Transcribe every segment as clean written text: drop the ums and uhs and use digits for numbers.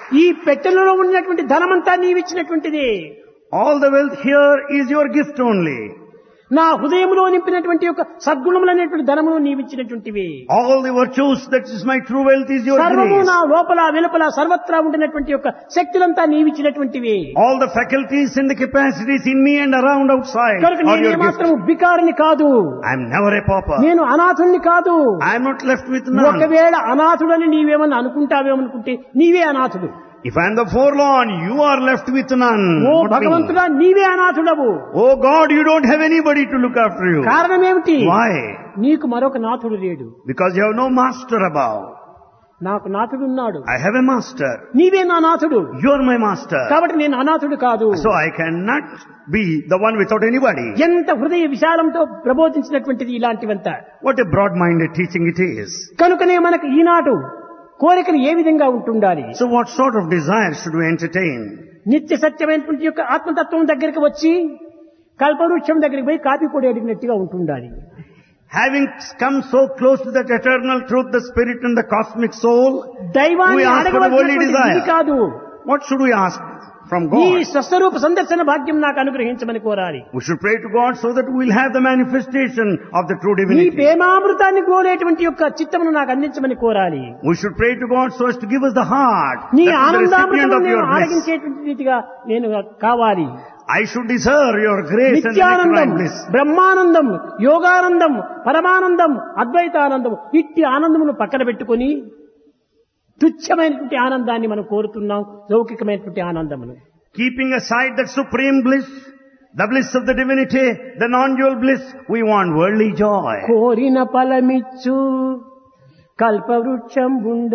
ఈ పెట్టెలలో ఉన్నటువంటి ధనమంతా నీవిచ్చినటువంటిది. All the wealth here is your gift only. నా హృదయంలో నింపినటువంటి యొక్క సద్గుణములనేటువంటి ధనమును నీవిచ్చినటువంటివి. All the virtues, that is my true wealth, is your సర్వము grace. నా లోపల వెలుపల సర్వత్రా ఉండినటువంటి యొక్క శక్తులంతా నీవిచ్చినటువంటివి. All the faculties and the capacities in me and around outside కనుక are నేను your gift. ఏమాత్రం బికారిని కాదు, I am never a pauper. నేను అనాథుణ్ణి కాదు. I am not left with none. ఒకవేళ అనాథుడని నీవేమన్నా అనుకుంటావేమనుకుంటే నీవే అనాథుడు. If I am the forlorn, you are left with none. Oh not me. భగవంతుడా, నీవే అనాథుడవు. Oh God, you don't have anybody to look after you. కారణమేమిటి? Why? నీకు మరొక నాథుడు లేడు. Because you have no master above. నాకు నాథుడున్నాడు. I have a master. నీవే నా నాథుడు. You are my master. కాబట్టి నేను అనాథుడు కాదు. So I cannot be the one without anybody. ఎంత హృదయ విశాలంతో ప్రబోధించినటువంటిది ఇలాంటివంతా. What a broad-minded teaching it is. కనుకనే మనకు ఈనాడు కోరికలు ఏ విధంగా ఉంటుండాలి? So what sort of desire should we entertain? నిత్య సత్యమైనటువంటి యొక్క ఆత్మతత్వం దగ్గరికి వచ్చి కల్పవృక్షం దగ్గరికి పోయి కాపీ పొడి అడిగినట్టుగా ఉంటుండాలి. Having come so close to that eternal truth, the spirit and the cosmic soul, దైవాన్ని we ask for the worldly అడగవలసినటువంటి ఇది desire. కాదు. What should we ask from ఈ God? స్వస్వరూప సందర్శన భాగ్యం నాకు అనుగ్రహించమని కోరాలి. We should pray to God so that we will have the manifestation of the true నీ divinity. ప్రేమామృతాన్ని కోరేటువంటి యొక్క చిత్తమును నాకు అందించమని కోరాలి. We should pray to God so as to give us the heart నీ that is the recipient ఆనందామృతమును of నేను your bliss. ఆరగించేటువంటి రీతిగా నేను కావాలి. I should deserve your grace and Nityanandam, divine bliss. Brahmanandam, Yoganandam, పరమానందం, అద్వైతానందం, ఇట్టి ఆనందమును పక్కన పెట్టుకొని తుచ్చమైనటువంటి ఆనందాన్ని మనం కోరుతున్నాం, లౌకికమైనటువంటి ఆనందమును. Keeping aside that supreme bliss, the bliss of the divinity, the non-dual bliss, we want worldly joy. కోరిన ఫలమిచ్చు కల్పవృక్షం బుండ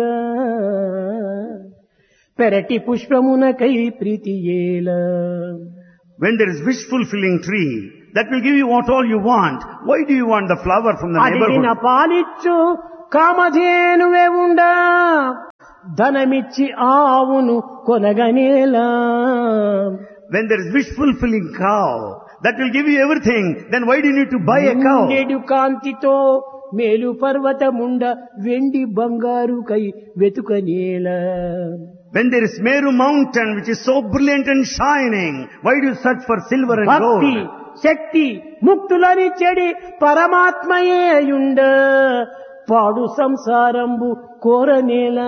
పెరటి పుష్పమునకై ప్రీతి ఏల. When there is wish-fulfilling tree, that will give you what all you want. Why do you want the flower from the అడిగిన neighborhood? పాలిచ్చు కామధేనువే ఉండ ధనమిచ్చి ఆవును కొనగనేలా. When there is wish-fulfilling cow, that will give you everything, then why do you need to buy a cow? నిండెడు కాంతితో మేలు పర్వతముండ వెండి బంగారు కై వెతుకనేలా. When there is Meru mountain which is so brilliant and shining, why do you search for silver and భక్తి gold? శక్తి ముక్తులని చెడి పరమాత్మయేయుండ పాడు సంసారంబు కోరనేలా.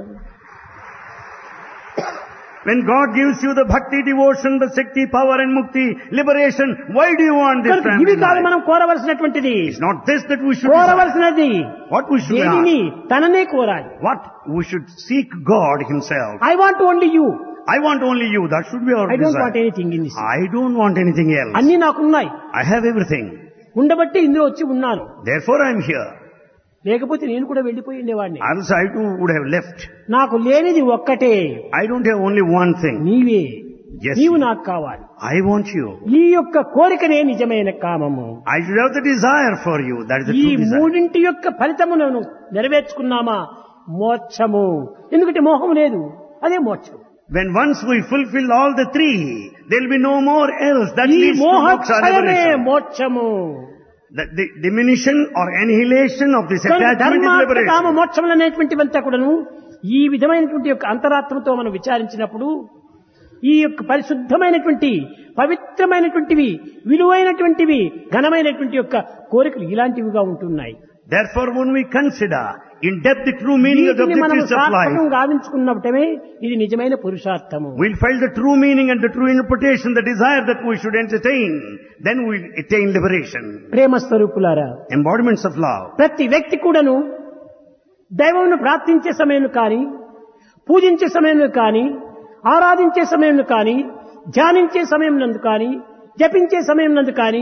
When God gives you the bhakti, devotion, the shakti, power and mukti, liberation, why do you want this కనుక ఇవి కాదు transcendental life? మనం కోరవలసినటువంటిది. It's not this that we should desire. కోరవలసినది What we should దేనిని ask? తననే కోరాలి. What we should seek God Himself. I want only you. I want only you. That should be our I don't want desire. Anything in this. I don't want anything else. అన్ని నాకున్నాయి. I have everything. ఉండబట్టి ఇందులో వచ్చి ఉన్నాను. Therefore I am here. లేకపోతే నేను కూడా వెళ్ళిపోయి ఉండేవాడిని. Else I too would have left. నాకు లేనిది ఒక్కటే, I don't have only one thing. నీవే. Yes, నీవు you. నాకు కావాలి. I want you. ఈ యొక్క కోరికనే నిజమైన కామము. I should have the desire for you. That is the ఈ true desire. మూడింటి యొక్క ఫలితములను నెరవేర్చుకున్నామా మోక్షము. ఎందుకంటే మోహం లేదు, అదే మోక్షం. When once we fulfill all the three, there will be no more else. That ఈ leads to moksha, మోహక్షయమే liberation. మోక్షము. The diminution or annihilation of this attachment is ధర్మార్థ కామ liberation. మోక్షములు అనేటువంటివంతా కూడాను ఈ విధమైనటువంటి యొక్క అంతరాత్మతో మనం విచారించినప్పుడు ఈ యొక్క పరిశుద్ధమైనటువంటి పవిత్రమైనటువంటివి విలువైనటువంటివి ఘనమైనటువంటి యొక్క కోరికలు ఇలాంటివిగా ఉంటున్నాయి. Therefore, when we consider in depth the true meaning of the వీటిని మనం objectives of life, సార్థకం గావించుకున్నప్పుడే ఇది నిజమైన పురుషార్థము. we'll find the true meaning and the true interpretation, the desire that we should entertain. Then we'll attain liberation. ప్రేమ స్వరూపులారా, Embodiments of love. ప్రతి వ్యక్తి కూడాను దైవమును ప్రార్థించే సమయంలో కానీ, పూజించే సమయంలో కానీ, ఆరాధించే సమయంలో కానీ, ధ్యానించే సమయం నందు కానీ, జపించే సమయం నందు కానీ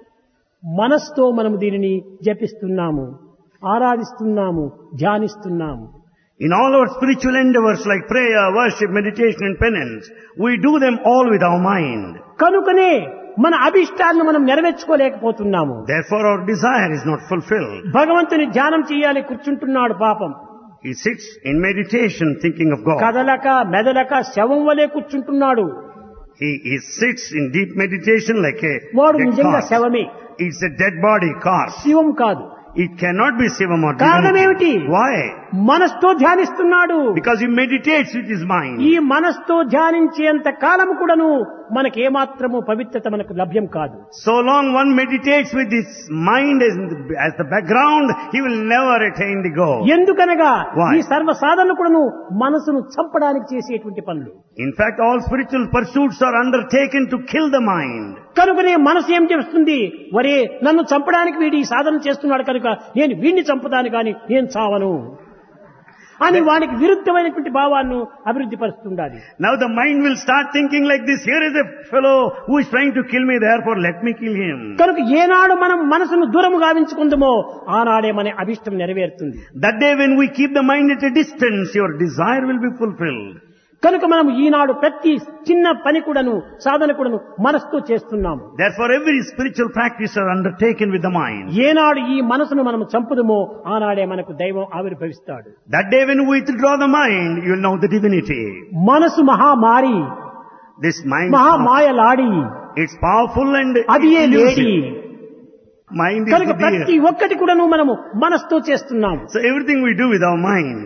మనస్తో మనం దీనిని జపిస్తున్నాము, ఆరాధిస్తున్నాము, ధ్యానిస్తున్నాము. In all our spiritual endeavors like prayer, worship, meditation and penance, we do them all with our mind. కనుకనే మన అభిష్టాలను మనం నెరవేర్చుకోలేకపోతున్నాము. Therefore our desire is not fulfilled. భగవంతుని ధ్యానం చేయాలి కూర్చుంటున్నాడు పాపం. He sits in meditation thinking of God. కదలక మెదలక శవం వలె కూర్చుంటున్నాడు. He sits in deep meditation like a వాడు dead నిజంగా corpse. శవమే, It's a dead body corpse. శివం కాదు. It cannot be Shivam or కారణం divinity. ఏమిటి? Why? మనస్తో ధ్యానిస్తున్నాడు. Because he meditates with his mind. ఈ మనస్తో ధ్యానించేంత కాలము కూడాను మనకేమాత్రము పవిత్రత మనకు లభ్యం కాదు. So long one meditates with his mind as the background, he will never attain the goal. ఎందుకనగా Why? ఈ సర్వ సాధనలు కూడాను మనసును చంపడానికి చేసేటువంటి పనులు. In fact, all spiritual pursuits are undertaken to kill the mind. కనుకనే మనసు ఏం చేస్తుంది, వరే నన్ను చంపడానికి వీడి ఈ సాధన చేస్తున్నాడు కనుక నేను వీడిని చంపుతాను కానీ నేను చావను అని వానికి విరుద్ధమైనటువంటి భావాన్ని అభివృద్ధి పరుస్తుండాలి. Now the mind will start thinking like this, here is a fellow who is trying to kill me, therefore let me kill him. కనుక ఏనాడు మనం మనసును దూరము గావించుకుందామో ఆనాడే మన అభిష్టం నెరవేరుతుంది. That day when we keep the mind at a distance, your desire will be fulfilled. కనుక మనం ఈనాడు ప్రతి చిన్న పని కూడాను సాధన కూడాను మనసుతో చేస్తున్నాము. Therefore every spiritual practice are undertaken with the mind. ఏనాడు ఈ మనసును మనం చంపుదమో ఆనాడే మనకు దైవం ఆవిర్భవిస్తాడు. That day when we withdraw the mind, you will know the divinity. మనసు మహామారి, This mind, మహామాయలాడి, it's powerful and అది ఏ లేడి. elusive. Mind is కనుక the ప్రతి deer. ఒక్కటి కూడాను మనము మనసుతో చేస్తున్నాము. So everything we do with our mind,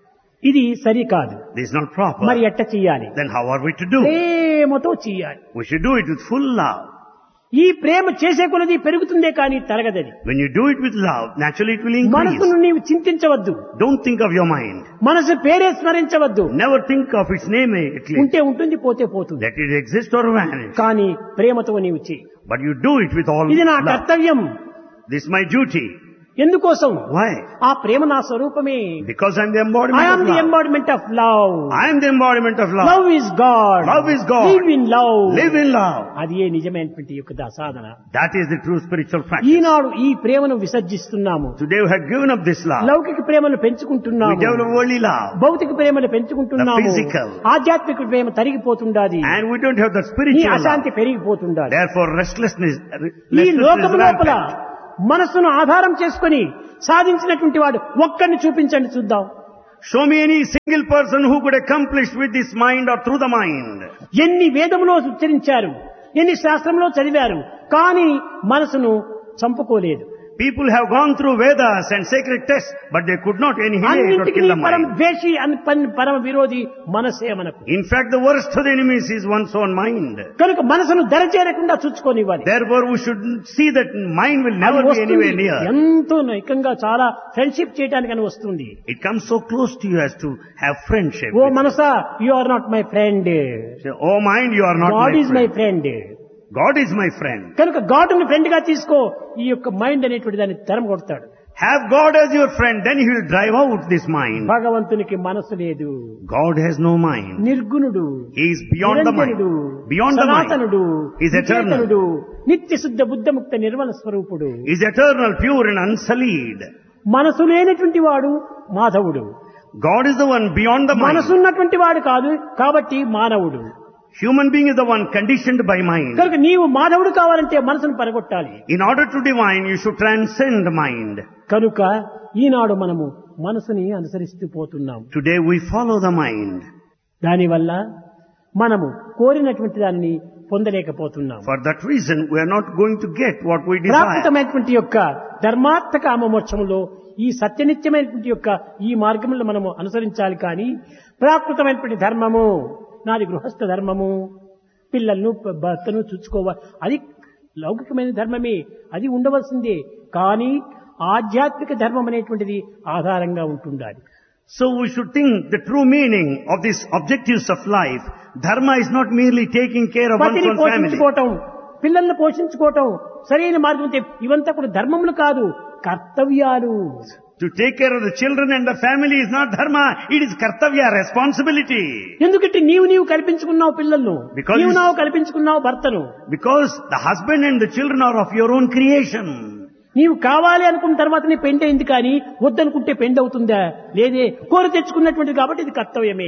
ఇది సరి కాదు. this is not proper. మరి ఎట్ట చెయ్యాలి? Then how are we to do? ప్రేమతో చెయ్యాలి. We should do it with full love. ఈ ప్రేమ చేసే కొలది పెరుగుతుందే కానీ తరగదది. When you do it with love, naturally it will increase. మనసును నీవు చింతించవద్దు, Don't think of your mind. మనసు పేరే స్మరించవద్దు. Never think of its name at least. ఉంటే ఉంటుంది, పోతే పోతుంది. Let it exist or vanish. కానీ ప్రేమతో నీవు చెయ్యి. But you do it with all ఇది నా love. కర్తవ్యం. This is my duty. ఎందుకోసం? Why? ఆ ప్రేమ నా స్వరూపమే. Because I am the I embodiment am of the love. embodiment of love. I am the embodiment of love. Love is God. Love is God. Live in love. Live in love. అది ఏ నిజమైనటువంటి యొక్క సాధన. That is the true spiritual practice. ఈనాడు ఈ ప్రేమను విసర్జిస్తున్నాము. Today we have given up this love. లౌకిక ప్రేమను We పెంచుకుంటున్నాము, develop worldly love. భౌతిక ప్రేమను పెంచుకుంటున్నాము, The physical. ఆధ్యాత్మిక ప్రేమ తరిగిపోతుండాది, And we don't have the నీ spiritual అశాంతి love. పెరిగిపోతుండాది. Therefore restlessness ఈ లోకము is లోపల rampant. మనసును ఆధారం చేసుకుని సాధించినటువంటి వాడు ఒక్కడిని చూపించండి చూద్దాం. Show me any single person who could accomplish with this mind or through the mind. ఎన్ని వేదములో ఉచ్చరించారు, ఎన్ని శాస్త్రంలో చదివారు, కానీ మనసును చంపుకోలేదు. People have gone through Vedas and sacred texts, but they could not annihilate or అన్నింటికి kill the పరం mind. ద్వేషి పరమ విరోధి మనసే మనకు. In fact, the worst of the enemies is one's own mind. కనుక మనసును దరచేరకుండా చూసుకోనివ్వాలి. Therefore, we should see that mind will never అది be వస్తుంది. anywhere near. ఎంతో నైకంగా చాలా ఫ్రెండ్షిప్ చేయడానికి అని వస్తుంది. It comes so close to you as to have friendship. Oh Manasa, you are not my friend, Say, oh mind, you are not God my is my friend. Friend. God is my friend. కనుక గాడ్ని friend గా తీసుకో, ఈ యొక్క mind అనేటువంటి దాన్ని తరం కొడతాడు. Have God as your friend, then He will drive out this mind. భగవంతునికి మనసు లేదు, God has no mind. నిర్గుణుడు, He is beyond the mind. నిరంజనుడు, Beyond the mind. సనాతనుడు, He is eternal. నిత్యతనుడు, నిత్య శుద్ధ బుద్ధముక్త నిర్మల స్వరూపుడు. He is eternal, pure and unsullied. మనసు లేనటువంటి వాడు మాధవుడు. God is the one beyond the mind. మనసున్నటువంటి వాడు కాదు కాబట్టి మానవుడు. Human being is the one conditioned by mind. కనుక నీవు మాధవుడు కావాలంటే మనసును పరగొట్టాలి. In order to divine, you should transcend mind. కనుక ఈనాడు మనము మనసుని అనుసరిస్తూ పోతున్నాం. Today we follow the mind. దానివల్ల మనము కోరినటువంటి దానిని పొందలేకపోతున్నాం. For that reason, we are not going to get what we desire. ప్రాకృతమైనటువంటి యొక్క ధర్మార్థ కామ మోక్షములో ఈ సత్యనిత్యమైనటువంటి యొక్క ఈ మార్గంలో మనము అనుసరించాలి. కానీ ప్రాకృతమైనటువంటి ధర్మము, నాది గృహస్థ ధర్మము, పిల్లలను భర్తను చూసుకోవాలి, అది లౌకికమైన ధర్మమే, అది ఉండవలసిందే. కానీ ఆధ్యాత్మిక ధర్మం అనేటువంటిది ఆధారంగా ఉంటుండాలి. So we should think the true meaning of these objectives of life. Dharma is not merely taking care of one's పతిని own family. పోషించుకోవటం, పిల్లల్ని పోషించుకోవటం సరైన మార్గం అంటే ఇవంతా కూడా ధర్మములు కాదు, కర్తవ్యాలు. To take care of the children and the family is not dharma, it is kartavya, responsibility. ఎందుకంటే నీవు కల్పించుకున్నావు పిల్లలను, Because నీవు కల్పించుకున్నావు భర్తను. Because the husband and the children are of your own creation. నీవు కావాలి అనుకున్న తర్వాత నీ పెండ్ అయింది, కానీ వద్దనుకుంటే పెండ్ అవుతుందా? లేదే, కోరి తెచ్చుకున్నటువంటిది కాబట్టి ఇది కర్తవ్యమే.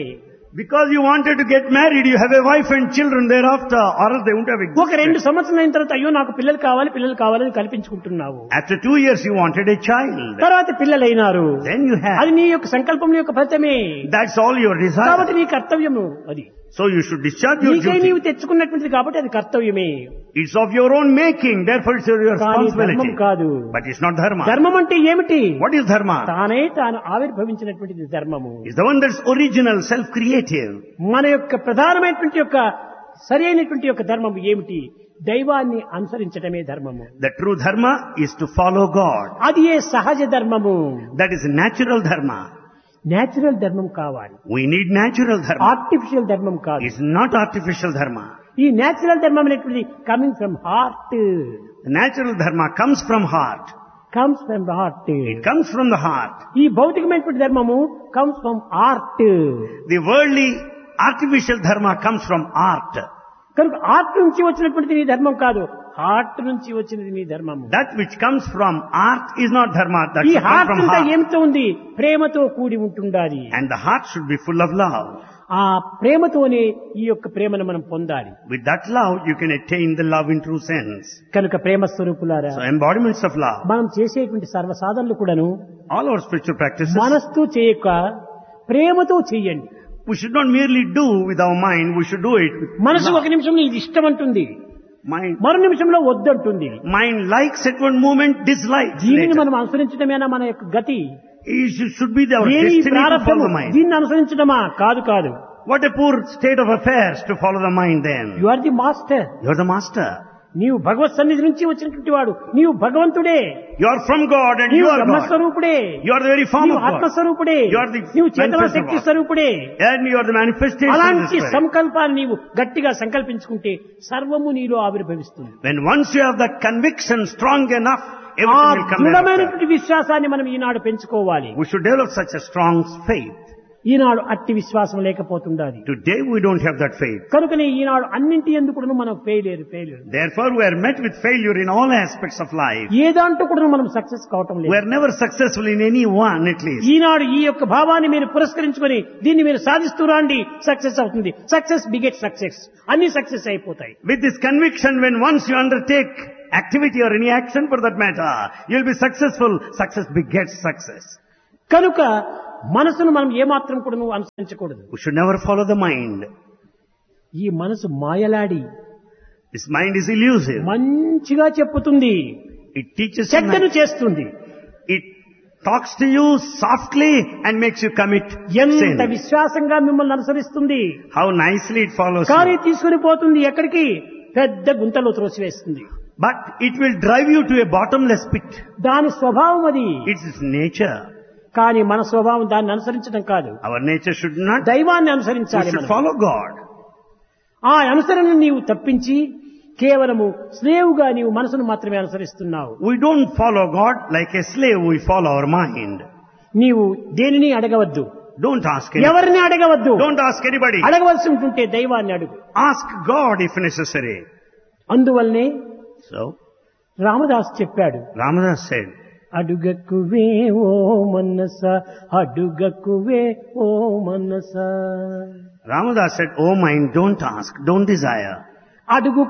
Because you wanted to get married, you have a wife and children thereafter, or else they wouldn't have ఒక 2 existed. సంవత్సరాలు అయిన తర్వాత అయ్యో నాకు పిల్లలు కావాలని కల్పించుకుంటున్నావు. After 2 years, you wanted a child. తర్వాత పిల్లలైనారు. Then you అది have. నీ యొక్క సంకల్పం యొక్క ఫలితమే. That's all your కాబట్టి desire. నీ కర్తవ్యము అది. So you should discharge your నీకై duty. నీవు తెచ్చుకున్నటువంటిది కాబట్టి అది కర్తవ్యమే. It's of your own making, therefore it's your కానీ ధర్మం responsibility. కాదు. But it's not dharma. ధర్మం అంటే ఏమిటి? What is dharma? తాను ఆవిర్భవించినటువంటిది ధర్మము. It's the one that's original, self-creative. మన యొక్క ప్రధానమైనటువంటి యొక్క సరి అయినటువంటి యొక్క ధర్మము ఏమిటి? దైవాన్ని అనుసరించటమే ధర్మము. The true dharma is to follow God. అది ఏ సహజ ధర్మము. That is natural dharma. Natural ధర్మం కావాలి. We need natural dharma. Artificial ధర్మం కాదు. It's not artificial dharma. ఈ నేచురల్ ధర్మం అనేటువంటిది coming from heart. The natural dharma comes from heart. Comes from heart. It comes from the heart. ఈ భౌతికమైనటువంటి ధర్మము comes from art. The worldly, artificial dharma comes from art. కనుక art నుంచి వచ్చినటువంటిది నీ ధర్మం కాదు, హార్ట్ నుంచి వచ్చినది నీ ధర్మము. That which comes from art is not dharma. That ఈ should come హార్ట్ from అంతా heart. ఏమితో ఉంది? ప్రేమతో కూడి ఉంటుండాలి. And the heart should be full of love. ఆ ప్రేమతోనే ఈ యొక్క ప్రేమను మనం పొందాలి. With that love, you can attain the love in true sense. కనుక ప్రేమ స్వరూపులారా, So embodiments of love. మనం చేసేటువంటి సర్వసాధనలు కూడాను All our spiritual practices, మనస్తో చేయక ప్రేమతో చెయ్యండి. we should not merely do with our mind, we should do it with మనసు love. ఒక నిమిషంలో ఇది ఇష్టం అంటుంది, Mind, మరో నిమిషంలో వద్దంటుంది. mind likes at one moment, dislikes దీనిని later. మనం అనుసరించడమేనా మన యొక్క గతి? It should be our దేని destiny to ప్రారంభము follow the mind. దీన్ని అనుసరించడమా? కాదు. What a poor state of affairs to follow the mind then. You are the master. You're the master. నీవు భగవత్ సన్నిధి నుంచి వచ్చినటువంటి వాడు. నీవు భగవంతుడే. You are from God and you నీవు are God. బ్రహ్మస్వరూపుడే. You are the very form నీవు of God. ఆత్మస్వరూపుడే. You are the నీవు చేతన manifest శక్తి of God. స్వరూపుడే. And you are the manifestation of అలాంటి the Spirit. సంకల్పాన్ని నీవు గట్టిగా సంకల్పించుకుంటే సర్వము నీలో ఆవిర్భవిస్తుంది. When once you have that conviction strong enough, ఆ everything will come thereafter. దృఢమైనటువంటి విశ్వాసాన్ని మనం ఈనాడు పెంచుకోవాలి. We should develop such a strong faith. ఈనాడు అట్టి విశ్వాసం లేకపోతుండాలి. Today we don't have that faith. కనుకనే ఈనాడు అన్నింటి ఎందుకు మనం failure. Therefore we are met with failure in all aspects of life. ఏ దాంట్లో కూడా మనం సక్సెస్ కావటం We లేదు. are never successful in any one at least. ఈనాడు ఈ యొక్క భావాన్ని మీరు పురస్కరించుకొని దీన్ని మీరు సాధిస్తూ రండి, సక్సెస్ అవుతుంది. Success beget success. అన్ని సక్సెస్ అయిపోతాయి. With this conviction, when once you undertake activity or any action for that matter, you'll be successful. Success begets success. కనుక మనసును మనం ఏమాత్రం కూడా నువ్వు అనుసరించకూడదు. We should never follow the mind. ఈ మనసు మాయలాడి This mind is elusive. మంచిగా చెప్పుతుంది, It teaches you చెడ్డను nice. చేస్తుంది. It talks to you softly and makes you commit ఎంత sin. విశ్వాసంగా మిమ్మల్ని అనుసరిస్తుంది. How nicely it follows కానీ you. తీసుకుని పోతుంది ఎక్కడికి? పెద్ద గుంతలో త్రోసివేస్తుంది. But it will drive you to a bottomless pit. దాని స్వభావం అది. It's its nature. కానీ మన స్వభావం దాన్ని అనుసరించడం కాదు, Our nature should not. దైవాన్ని We అనుసరించాలి. should మనం follow God. ఆ అనుసరణను నీవు తప్పించి కేవలము స్లేవుగా నీవు మనసును మాత్రమే అనుసరిస్తున్నావు. We don't follow God like a slave, we follow our mind. నీవు దేనిని అడగవద్దు, Don't ask anybody. ఎవరిని అడగవద్దు. Don't ask anybody. అడగవలసి ఉంటుంటే దైవాన్ని అడుగు. Ask God if necessary. అందువల్లనే So, రామదాస్ చెప్పాడు, Ramadas said, అడుగకువే ఓ మనస, అడుగకువే ఓ మనస. Ramadas said, oh mind, don't ask, don't desire. అడుగు